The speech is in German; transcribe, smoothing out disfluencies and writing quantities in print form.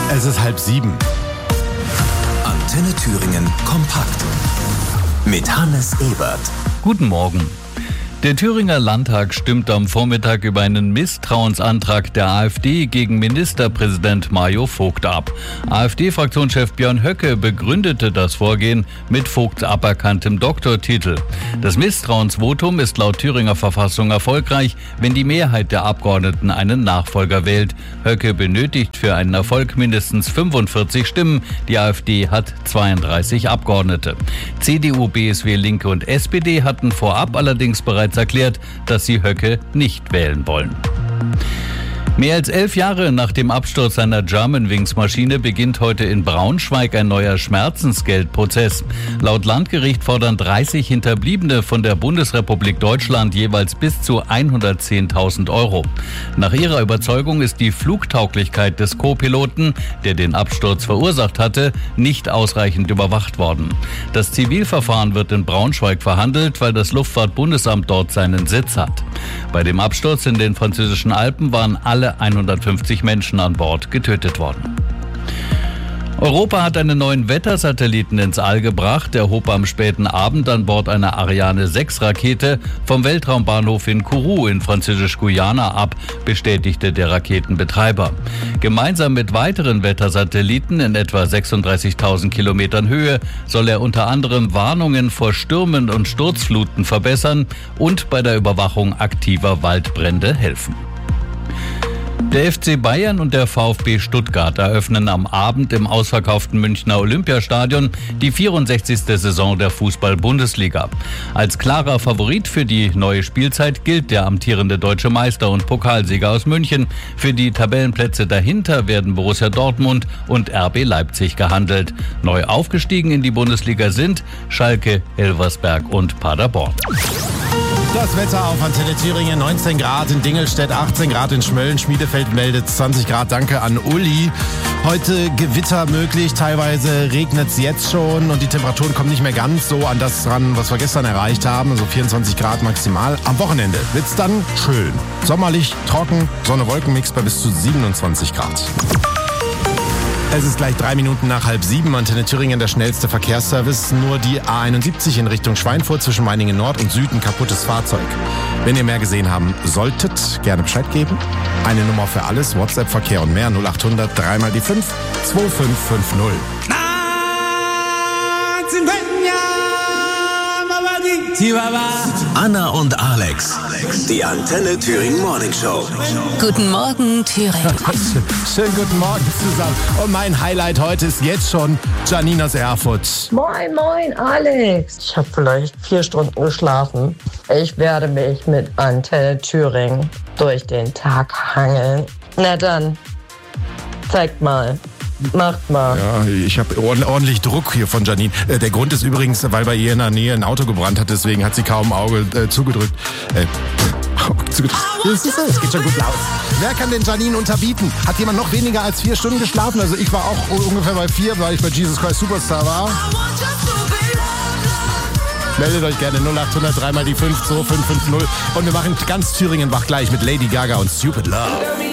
Es ist 6:30. Antenne Thüringen kompakt. Mit Hannes Ebert. Guten Morgen. Der Thüringer Landtag stimmt am Vormittag über einen Misstrauensantrag der AfD gegen Ministerpräsident Mario Vogt ab. AfD-Fraktionschef Björn Höcke begründete das Vorgehen mit Vogts aberkanntem Doktortitel. Das Misstrauensvotum ist laut Thüringer Verfassung erfolgreich, wenn die Mehrheit der Abgeordneten einen Nachfolger wählt. Höcke benötigt für einen Erfolg mindestens 45 Stimmen. Die AfD hat 32 Abgeordnete. CDU, BSW, Linke und SPD hatten vorab allerdings bereits erklärt, dass sie Höcke nicht wählen wollen. Mehr als 11 Jahre nach dem Absturz einer Germanwings-Maschine beginnt heute in Braunschweig ein neuer Schmerzensgeldprozess. Laut Landgericht fordern 30 Hinterbliebene von der Bundesrepublik Deutschland jeweils bis zu 110.000 Euro. Nach ihrer Überzeugung ist die Flugtauglichkeit des Co-Piloten, der den Absturz verursacht hatte, nicht ausreichend überwacht worden. Das Zivilverfahren wird in Braunschweig verhandelt, weil das Luftfahrtbundesamt dort seinen Sitz hat. Bei dem Absturz in den französischen Alpen waren alle 150 Menschen an Bord getötet worden. Europa hat einen neuen Wettersatelliten ins All gebracht. Der hob am späten Abend an Bord einer Ariane 6 Rakete vom Weltraumbahnhof in Kourou in Französisch-Guyana ab, bestätigte der Raketenbetreiber. Gemeinsam mit weiteren Wettersatelliten in etwa 36.000 Kilometern Höhe soll er unter anderem Warnungen vor Stürmen und Sturzfluten verbessern und bei der Überwachung aktiver Waldbrände helfen. Der FC Bayern und der VfB Stuttgart eröffnen am Abend im ausverkauften Münchner Olympiastadion die 64. Saison der Fußball-Bundesliga. Als klarer Favorit für die neue Spielzeit gilt der amtierende deutsche Meister und Pokalsieger aus München. Für die Tabellenplätze dahinter werden Borussia Dortmund und RB Leipzig gehandelt. Neu aufgestiegen in die Bundesliga sind Schalke, Elversberg und Paderborn. Das Wetter auf Antenne Thüringen, 19 Grad in Dingelstedt, 18 Grad in Schmölln, Schmiedefeld meldet 20 Grad, danke an Uli. Heute Gewitter möglich, teilweise regnet es jetzt schon und die Temperaturen kommen nicht mehr ganz so an das ran, was wir gestern erreicht haben, also 24 Grad maximal. Am Wochenende wird es dann schön, sommerlich, trocken, Sonne-Wolken-Mix bei bis zu 27 Grad. Es ist gleich 3 Minuten nach 6:30. Antenne Thüringen, der schnellste Verkehrsservice. Nur die A71 in Richtung Schweinfurt zwischen Meiningen Nord und Süden kaputtes Fahrzeug. Wenn ihr mehr gesehen haben solltet, gerne Bescheid geben. Eine Nummer für alles, WhatsApp-Verkehr und mehr, 0800 3 mal die 5 2550. Anna und Alex, die Antenne Thüringen Morning Show. Guten Morgen, Thüringen. Schönen guten Morgen zusammen. Und mein Highlight heute ist jetzt schon Janine aus Erfurt. Moin, moin, Alex. Ich habe vielleicht 4 Stunden geschlafen. Ich werde mich mit Antenne Thüringen durch den Tag hangeln. Na dann, zeigt mal. Macht mal. Ja, ich habe ordentlich Druck hier von Janine. Der Grund ist übrigens, weil bei ihr in der Nähe ein Auto gebrannt hat, deswegen hat sie kaum Auge zugedrückt. Es geht schon gut los. Wer kann denn Janine unterbieten? Hat jemand noch weniger als 4 Stunden geschlafen? Also ich war auch ungefähr bei 4, weil ich bei Jesus Christ Superstar war. Meldet euch gerne 0800 3 mal die 5 2550 und wir machen ganz Thüringen wach gleich mit Lady Gaga und Stupid Love.